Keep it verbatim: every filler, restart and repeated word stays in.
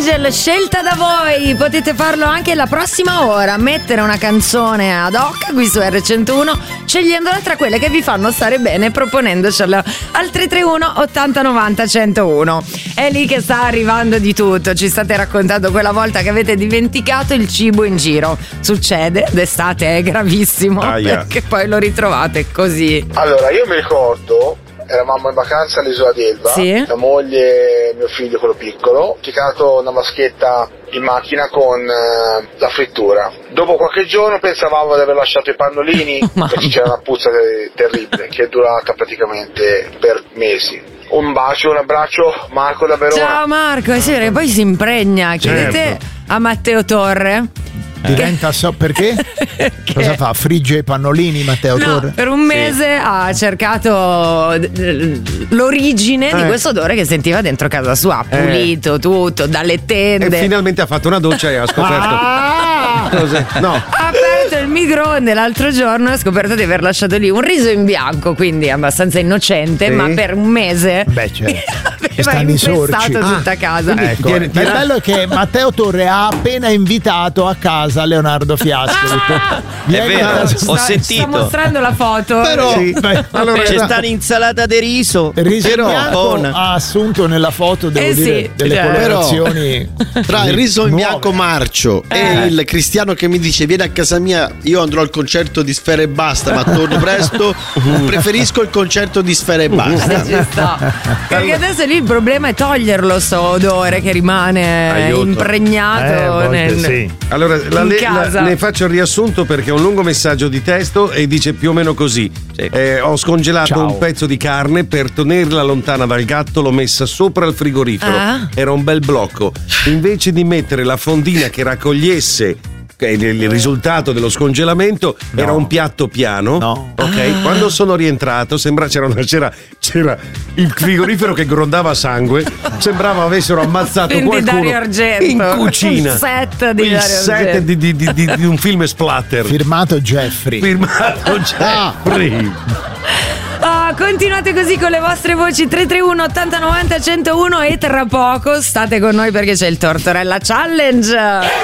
Angel, scelta da voi. Potete farlo anche la prossima ora. Mettere una canzone ad hoc qui su erre centouno, scegliendola tra quelle che vi fanno stare bene, proponendocela al tre tre uno ottanta novanta centouno. È lì che sta arrivando di tutto. Ci state raccontando quella volta che avete dimenticato il cibo in giro. Succede d'estate, è gravissimo, Aia. perché poi lo ritrovate così. Allora, io mi ricordo, eravamo in vacanza all'isola d'Elba, Sì. la moglie e mio figlio, quello piccolo, ho tirato una vaschetta in macchina con eh, la frittura. Dopo qualche giorno pensavamo di aver lasciato i pannolini, perché c'era una puzza ter- terribile che è durata praticamente per mesi. Un bacio, un abbraccio, Marco da Verona. Ciao Marco, è vero che poi si impregna. Chiedete Certo. a Matteo Torre. Diventa so perché? Cosa fa? Frigge i pannolini Matteo No, Torre? per un mese ha cercato eh, l'origine di Eh. questo odore che sentiva dentro casa sua. Ha pulito tutto, dalle E tende. finalmente ha fatto una doccia e ha scoperto. Ah! Cos'è? No. Ha aperto il microonde l'altro giorno e ha scoperto di aver lasciato lì un riso in bianco, quindi abbastanza innocente, Sì. ma per un mese Beh, certo. Che aveva stanno i infestato sorci. tutta casa. Ecco, Tieni- il tieni- bello è che Matteo Torre ha appena invitato a casa Leonardo Fiasco. Ah! Vieni È vero, a casa- ho Sta- sentito. Sta mostrando la foto. Però Sì, beh, Allora, c'è era- sta un'insalata di riso. Riso però bianco buona. ha assunto nella foto, devo Eh dire, sì, delle cioè. colorazioni Tra il riso in nuove. bianco marcio Eh. e il cristiano che mi dice vieni a casa mia, io andrò al concerto di Sfera e Basta ma torno presto, preferisco il concerto di Sfera e Basta. Ci sta. Perché adesso lì il problema è toglierlo sto odore che rimane Aiuto. Eh, impregnato a volte nel- sì. Allora la, in le, casa. la- ne faccio il riassunto perché è un lungo messaggio di testo e dice più o meno così. Eh, ho scongelato Ciao. un pezzo di carne per tenerla lontana dal gatto, l'ho messa sopra il frigorifero. Ah. Era un bel blocco. Invece di mettere la fondina che raccogliesse che il il risultato dello scongelamento, No. era un piatto piano. No. Ok, Ah. quando sono rientrato sembra c'era, una- c'era, c'era il frigorifero che grondava sangue, sembrava avessero ammazzato Quindi qualcuno Dario Argento. in cucina. Il set di il Dario set Argento. di, di- di- di- di un film splatter Firmato Jeffrey. firmato Jeffrey. Ah, continuate così con le vostre voci tre tre uno ottanta novanta centouno e tra poco state con noi perché c'è il Tortorella Challenge.